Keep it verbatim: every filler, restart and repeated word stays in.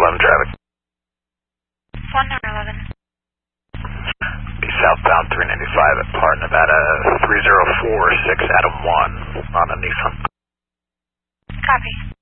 eleven traffic. one nine eleven. Be southbound three ninety-five at Par, Nevada, three zero four six Adam one on a Nissan. Copy.